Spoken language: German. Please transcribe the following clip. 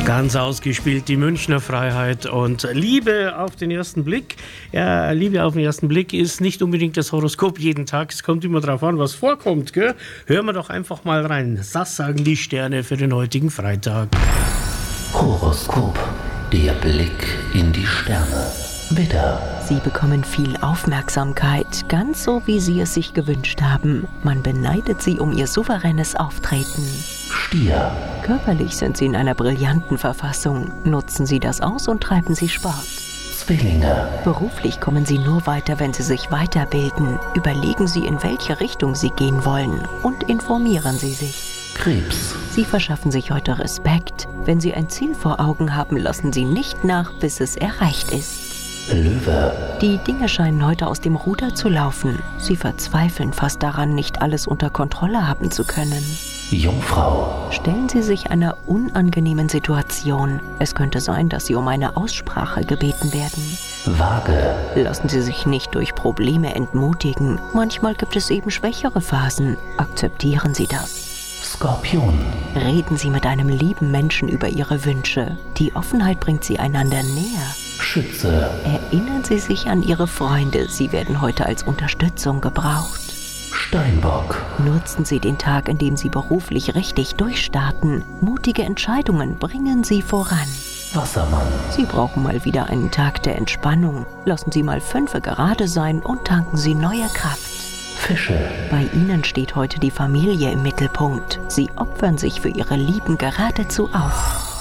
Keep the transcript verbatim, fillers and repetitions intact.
Ganz ausgespielt die Münchner Freiheit und Liebe auf den ersten Blick. Ja, Liebe auf den ersten Blick ist nicht unbedingt das Horoskop jeden Tag. Es kommt immer darauf an, was vorkommt. Gell? Hören wir doch einfach mal rein. Was sagen die Sterne für den heutigen Freitag? Horoskop, der Blick in die Sterne. Widder. Sie bekommen viel Aufmerksamkeit, ganz so wie Sie es sich gewünscht haben. Man beneidet Sie um Ihr souveränes Auftreten. Stier. Körperlich sind Sie in einer brillanten Verfassung. Nutzen Sie das aus und treiben Sie Sport. Zwillinge. Beruflich kommen Sie nur weiter, wenn Sie sich weiterbilden. Überlegen Sie, in welche Richtung Sie gehen wollen und informieren Sie sich. Krebs. Sie verschaffen sich heute Respekt. Wenn Sie ein Ziel vor Augen haben, lassen Sie nicht nach, bis es erreicht ist. Löwe. Die Dinge scheinen heute aus dem Ruder zu laufen. Sie verzweifeln fast daran, nicht alles unter Kontrolle haben zu können. Jungfrau. Stellen Sie sich einer unangenehmen Situation. Es könnte sein, dass Sie um eine Aussprache gebeten werden. Waage. Lassen Sie sich nicht durch Probleme entmutigen. Manchmal gibt es eben schwächere Phasen. Akzeptieren Sie das. Skorpion. Reden Sie mit einem lieben Menschen über Ihre Wünsche. Die Offenheit bringt Sie einander näher. Schütze. Erinnern Sie sich an Ihre Freunde. Sie werden heute als Unterstützung gebraucht. Steinbock. Nutzen Sie den Tag, in dem Sie beruflich richtig durchstarten. Mutige Entscheidungen bringen Sie voran. Wassermann. Sie brauchen mal wieder einen Tag der Entspannung. Lassen Sie mal Fünfe gerade sein und tanken Sie neue Kraft. Fische. Bei Ihnen steht heute die Familie im Mittelpunkt. Sie opfern sich für Ihre Lieben geradezu auf.